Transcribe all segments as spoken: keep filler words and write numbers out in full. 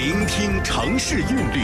聆听城市韵律，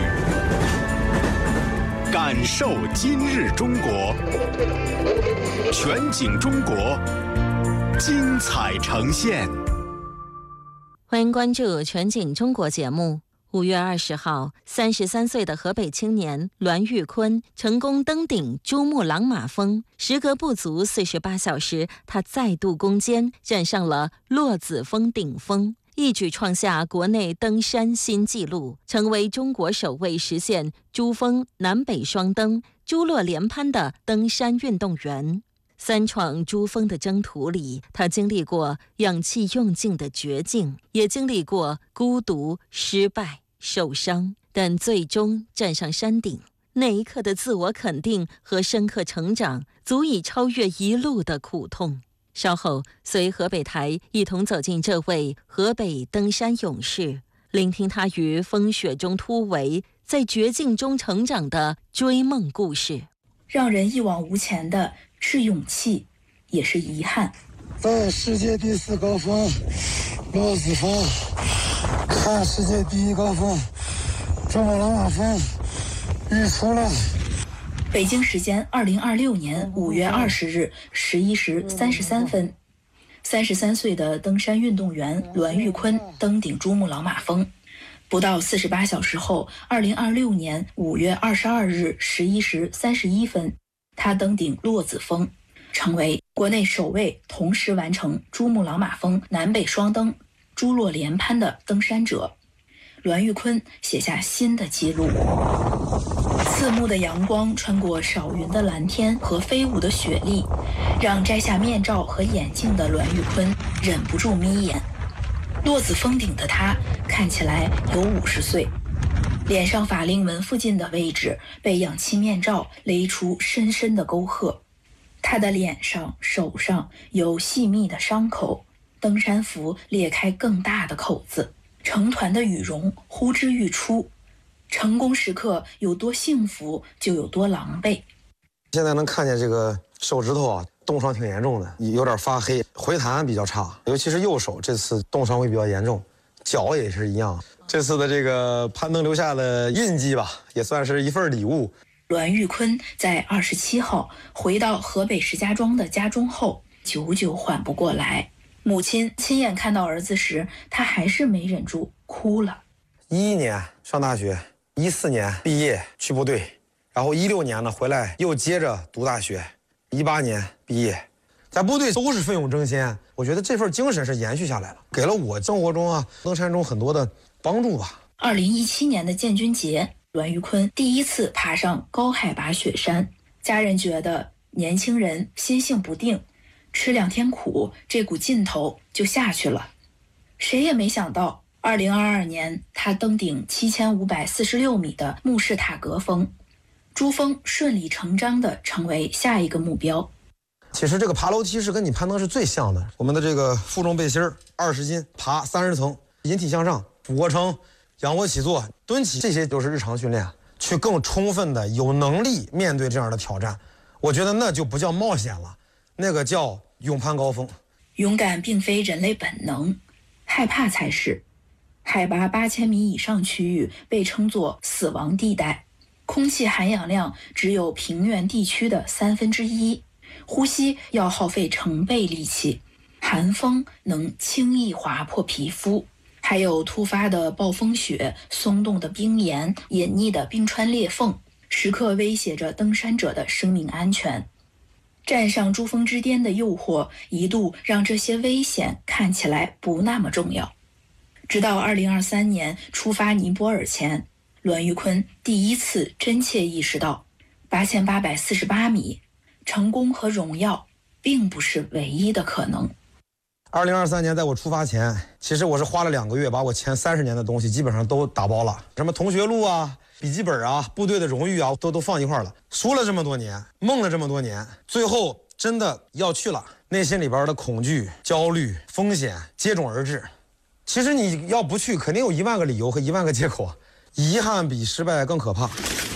感受今日中国。全景中国，精彩呈现。 欢迎关注全景中国节目。五月二十号，三十三岁的河北青年栾玉坤成功登顶珠穆朗玛峰，时隔不足四十八小时，他再度攻坚，站上了落子峰顶峰，一举创下国内登山新纪录，成为中国首位实现珠峰南北双登、珠落连攀的登山运动员。三闯珠峰的征途里，他经历过氧气用尽的绝境，也经历过孤独、失败、受伤，但最终站上山顶，那一刻的自我肯定和深刻成长，足以超越一路的苦痛。稍后，随河北台一同走进这位河北登山勇士，聆听他于风雪中突围，在绝境中成长的追梦故事。 让人一往无前的是勇气，也是遗憾。 在世界第四高峰落子峰看世界第一高峰珠穆朗玛峰日出了。 北京时间二零二六年五月二十日十一时三十三分，三十三岁的登山运动员栾玉坤登顶珠穆朗玛峰。不到四十八小时后，二零二六年五月二十二日十一时三十一分，他登顶落子峰，成为国内首位同时完成珠穆朗玛峰南北双登、珠落连攀的登山者。栾玉坤写下新的纪录。刺目的阳光穿过少云的蓝天和飞舞的雪粒，让摘下面罩和眼镜的栾玉坤忍不住眯眼。落子峰顶的他看起来有五十岁，脸上法令纹附近的位置被氧气面罩勒出深深的沟壑。他的脸上、手上有细密的伤口，登山服裂开更大的口子，成团的羽绒呼之欲出。成功时刻有多幸福，就有多狼狈。 现在能看见这个手指头啊，冻伤挺严重的，有点发黑，回弹比较差，尤其是右手这次冻伤会比较严重，脚也是一样。这次的这个攀登留下的印记吧，也算是一份礼物。 栾玉坤在二十七号回到河北石家庄的家中后，久久缓不过来。母亲亲眼看到儿子时，他还是没忍住哭了。 一一年上大学，一四年毕业去部队，然后一六年呢回来又接着读大学，一八年毕业，在部队都是奋勇争先。我觉得这份精神是延续下来了，给了我生活中啊登山中很多的帮助吧。 二零一七年的建军节，栾玉坤第一次爬上高海拔雪山，家人觉得年轻人心性不定，吃两天苦，这股劲头就下去了。谁也没想到，二零二二年他登顶七千五百四十六米的慕士塔格峰，珠峰顺理成章地成为下一个目标。 其实这个爬楼梯是跟你攀登是最像的。我们的这个负重背心二十斤，爬三十层，引体向上，俯卧撑、仰卧起坐、蹲起，这些都是日常训练，去更充分的有能力面对这样的挑战。我觉得那就不叫冒险了，那个叫勇攀高峰。 勇敢并非人类本能，害怕才是。海拔八千米以上区域被称作死亡地带，空气含氧量只有平原地区的三分之一，呼吸要耗费成倍力气，寒风能轻易划破皮肤，还有突发的暴风雪、松动的冰岩、隐匿的冰川裂缝，时刻威胁着登山者的生命安全。站上珠峰之巅的诱惑一度让这些危险看起来不那么重要。直到二零二三年出发尼泊尔前，栾玉坤第一次真切意识到，八千八百四十八米，成功和荣耀并不是唯一的可能。 二零二三年在我出发前，其实我是花了两个月把我前三十年的东西基本上都打包了，什么同学录啊、笔记本啊、部队的荣誉啊，都都放一块了。说了这么多年，梦了这么多年，最后真的要去了，内心里边的恐惧、焦虑、风险接踵而至。其实你要不去，肯定有一万个理由和一万个借口，遗憾比失败更可怕。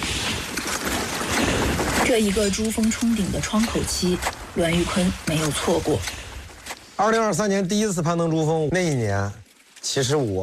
这一个珠峰冲顶的窗口期，栾玉坤没有错过。 二零二三年第一次攀登珠峰那一年，其实我